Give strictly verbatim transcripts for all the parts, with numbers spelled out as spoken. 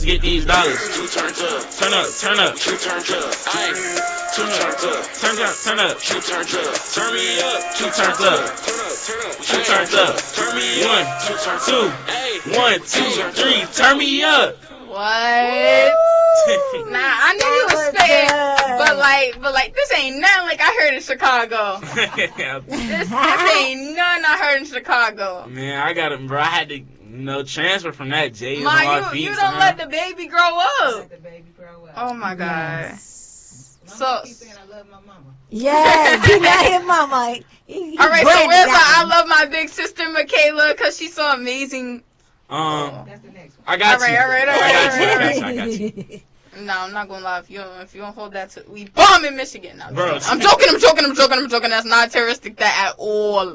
Get these dollars. Two turns up. Turn up. Turn up. Two turns up. Aye. Two turns up. Turn up. Turn up. Two turns up. Turn me up. Two turns up. Turn up. Turn up. Two turns up. Turn me up. One. Two turns up. Two. One. Two. Three. Turn me up. What? Nah, I knew you was spitting, but like, but like, this ain't nothing like I heard in Chicago. this, this ain't nothing I heard in Chicago. Man, I got it, bro. I had to, you know, transfer from that J's Ma, on my you, feet. you don't let the baby grow up. Let the baby grow up. Oh my God. Yes. So, keep saying I love my mama. Yes, he love his mama. He, he all right, so branded where's our that I love my big sister Michaela because she's so amazing. Um, That's the next one. I got All right, you. all right, all I right, got all you. I right. got you. I got you. No, I'm not gonna lie. If you don't, if you don't hold that to, we bomb in Michigan. No, Bro. I'm joking. I'm joking. I'm joking. I'm joking. That's not terroristic that at all.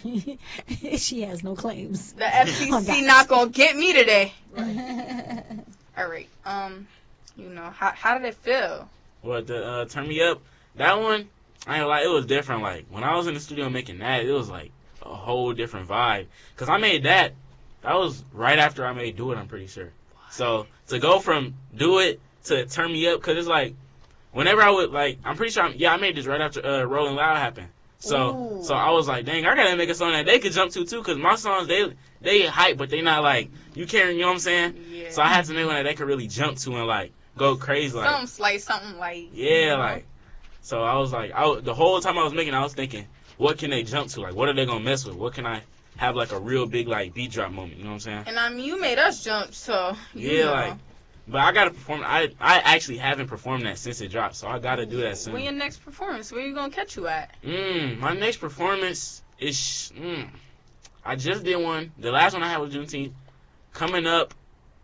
She has no claims. The F C C Oh, God. not gonna get me today. Right. All right. Um, you know, how how did it feel? What, the uh, Turn Me Up? That one, I ain't like, it was different. Like, when I was in the studio making that, it was like a whole different vibe. Because I made that, that was right after I made Do It, I'm pretty sure. So, to go from Do It to Turn Me Up, because it's like, whenever I would, like, I'm pretty sure, I'm, yeah, I made this right after uh, Rolling Loud happened. So, Ooh. so I was like, dang, I gotta make a song that they could jump to, too, because my songs, they they hype, but they not like, you caring, you know what I'm saying? Yeah. So I had to make one that they could really jump to and, like, go crazy, like. Something slight, something light. Yeah, like, so I was like, I, the whole time I was making, I was thinking, what can they jump to? Like, what are they gonna mess with? What can I have like a real big like beat drop moment? You know what I'm saying? And I mean, you made us jump, so you Yeah, know. like, but I gotta perform. I I actually haven't performed that since it dropped, so I gotta do that soon. When your next performance? Where you gonna catch you at? Mm, my next performance is, mm, I just did one. The last one I had was Juneteenth. Coming up,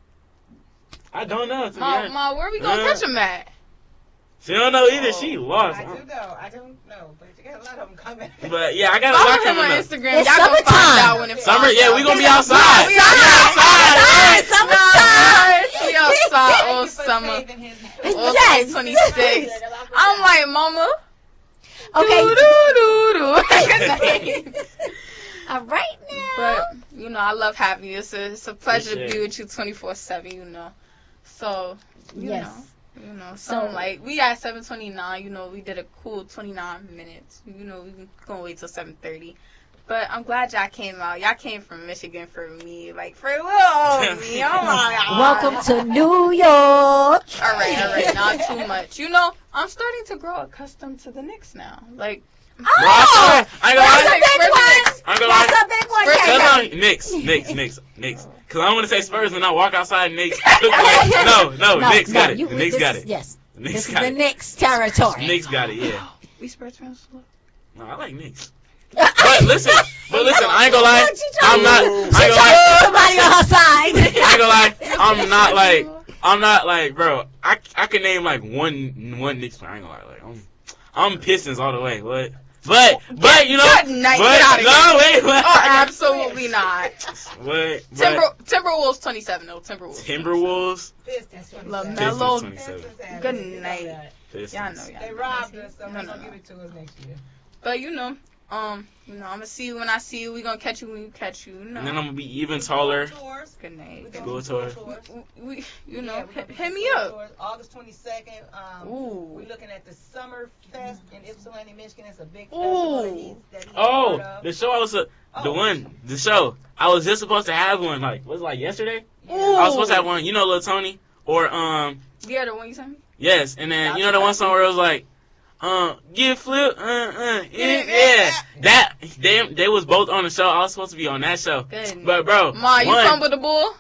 I don't know. To be Ma, honest. Ma, where we gonna Uh, catch him at? She don't know either. She lost. I do know. I don't know, but you got a lot of them coming. But yeah, I got a Follow lot him coming on up. Instagram. It's Y'all gonna find summertime. out when it Summer, finds yeah, out. we gonna be outside. We We outside. outside. We outside all Thank you for summer. saving his All Yes. twenty twenty-six. I'm like, Mama. Okay. Doo, doo, doo, doo. Good night. All right now. But, you know, I love having you. It's a, it's a pleasure Appreciate to be it. with you twenty-four seven, you know. So, you Yes. know. You know, So- so like we at seven twenty-nine, you know, we did a cool twenty-nine minutes. You know, we gonna wait till seven thirty. But I'm glad y'all came out. Y'all came from Michigan for me, like for little old me. Oh my God. Welcome to New York. All right, all right, not too much. You know, I'm starting to grow accustomed to the Knicks now. Like, Oh, I ain't gonna that's lie. a big one. I ain't gonna lie. That's a big one, Spurs- K That's K. not Knicks, Knicks, Knicks, Knicks. Cause I don't want to say Spurs and I walk outside and Knicks. Look like, no, no, Knicks got it. you- The Knicks this got is- it. Yes. The Knicks This is got the it. Knicks territory. Knicks got it. Yeah. we Spurs fans. No, I like Knicks. But listen, but listen, I ain't gonna lie. She trying I'm to- not. I She ain't trying to gonna get lie. somebody on her side. I ain't gonna lie. I'm not like. I'm not like, bro. I I can name like one one Knicks player. I ain't gonna lie. Like I'm I'm Pistons all the way. What? But but you know. Good night. But, Get out of no, here. wait, wait. Oh, absolutely not. What? But Timber Timberwolves twenty-seven though. Timberwolves. Timberwolves. Pistons. LaMelo. twenty-seven. Good Good night. Pistons. Y'all know y'all. They know. robbed us, so No, we're no, gonna no. give it to us next year. But you know, um, you know, I'm gonna see you when I see you. We gonna catch you when you catch you. You know. And then I'm gonna be even taller. Tours. Good night. We School do tour. tours. We, you know, Yeah, we hit, gonna hit do me school up. tours. August twenty-second. Um, Ooh. we're looking at the Summer Fest in Ypsilanti, Michigan. It's a big Ooh. festival that he's, that he's Oh, part of. the show I was uh, the Oh. one, the show. I was just supposed to have one. Like, was it like yesterday? Yeah. I was supposed to have one. You know, Lil Tony or um, Yeah, the one you sent me. yes. And then you know the one song where it was like, um, get flip, uh, uh, yeah, yeah. That they they was both on the show. I was supposed to be on that show. Good. But bro, Ma, you one, fumbled the ball.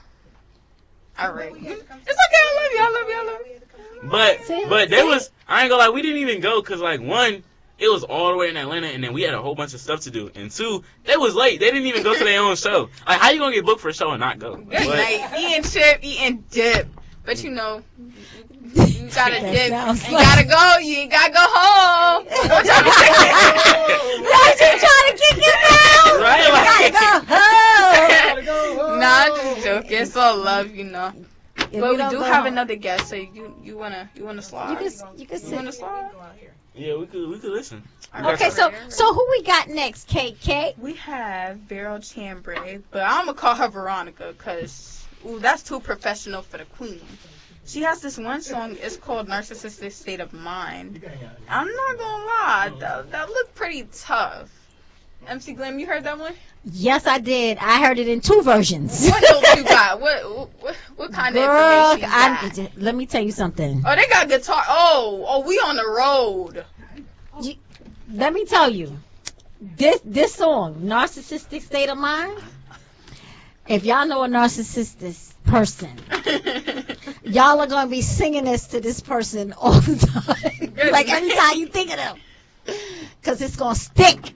All right. It's okay. I love you. I love you. I love you. but but they was I ain't gonna lie, we didn't even go because like one. It was all the way in Atlanta, and then we had a whole bunch of stuff to do. And two, they was late. They didn't even go to their own show. Like, how you gonna get booked for a show and not go? Good But- night. Eating chip, eating dip. But you know, you gotta That dip. sounds You like- gotta go. You ain't gotta go home. No, she's trying to kick you down. Right, You like- gotta go home. go. Nah, I'm just joking. It's all love, you know. If But you we don't do go have home, another guest, so you you wanna you wanna slide? You can, you can You wanna sit. slide? Yeah, we could we could listen. Okay, so so who we got next, K K? We have Beryl Chambray, but I'm gonna call her Veronica because ooh, that's too professional for the queen. She has this one song. It's called "Narcissistic State of Mind." I'm not gonna lie, that, that looked pretty tough. M C Glam, you heard that one? Yes, I did. I heard it in two versions. What else you got? What what, what kind Girl, of information you I, got? let me tell you something. Oh, they got guitar. Oh, oh, we on the road. You, let me tell you. This this song, Narcissistic State of Mind, if y'all know a narcissistic person, y'all are going to be singing this to this person all the time. Good Like man. every time you think of them. Because it's going to stick.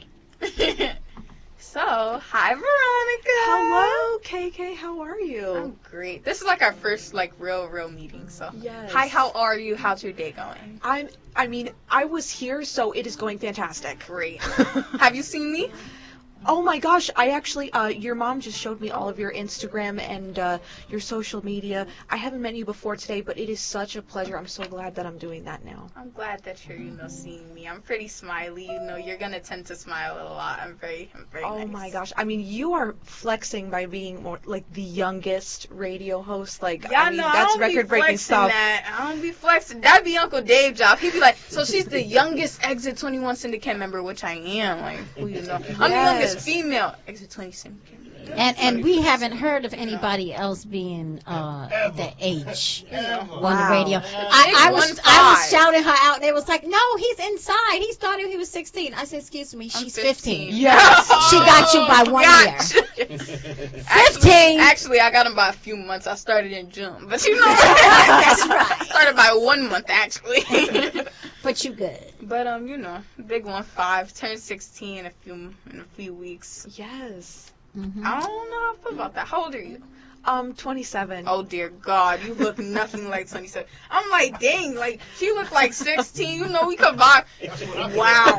So, hi Veronica. Hello, K K. How are you? I'm great. This is like our first like real, real meeting. So, Yes. hi, how are you? How's your day going? I'm. I mean, I was here, so it is going fantastic. Great. Have you seen me? Oh my gosh! I actually, uh, your mom just showed me all of your Instagram and uh, your social media. I haven't met you before today, but it is such a pleasure. I'm so glad that I'm doing that now. I'm glad that you're, you know, seeing me. I'm pretty smiley. You know, you're gonna tend to smile a lot. I'm very, I'm very Oh nice. my gosh! I mean, you are flexing by being more like the youngest radio host. Like, Y'all I mean, know I that's don't be record-breaking flexing stuff. That. I don't be flexing. That'd be Uncle Dave job. He'd be like, so she's the youngest Exit twenty-one syndicate member, which I am. Like, who you know? I'm the youngest Yes. female Exit twenty syndicate. And and we haven't heard of anybody else being uh, the age You know. on the Wow. radio. I, I was one I was five. shouting her out, and it was like, no, he's inside. He started when he was sixteen. I said, excuse me, I'm she's fifteen. fifteen. Yes. She got you by one Gotcha. year. Actually, fifteen. actually, I got him by a few months. I started in June, but you know, That's right. I started by one month actually. But you good. But um, you know, big one five, turned sixteen in a few in a few weeks. Yes. Mhm. I don't know how I feel about that. How old are you? Um, twenty-seven. Oh dear God, you look nothing like twenty-seven. I'm like, dang, like she looked like sixteen. You know, we could vibe. Wow,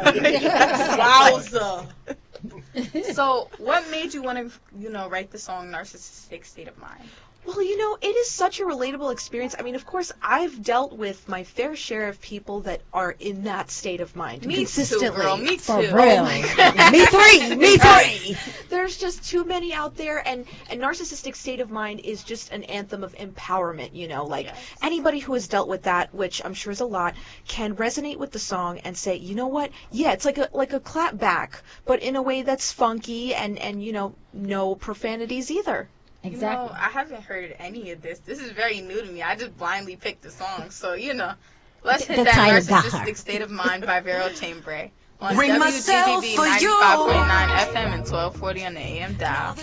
wowza. So, what made you want to, you know, write the song "Narcissistic State of Mind"? Well, you know, it is such a relatable experience. I mean, of course, I've dealt with my fair share of people that are in that state of mind Me consistently. too, girl. Me too. For real. God. Me three. Me three. There's just too many out there, and and narcissistic state of mind is just an anthem of empowerment. You know, like Yes. anybody who has dealt with that, which I'm sure is a lot, can resonate with the song and say, you know what? Yeah, it's like a like a clap back, but in a way that's funky and and you know, no profanities either. Exactly. You know, I haven't heard any of this. This is very new to me. I just blindly picked the song. So, you know, let's The- hit the that title got her. Narcissistic State of Mind by Vero Chambre on Bring W G myself B B for you. ninety-five point nine F M and twelve forty on the A M dial.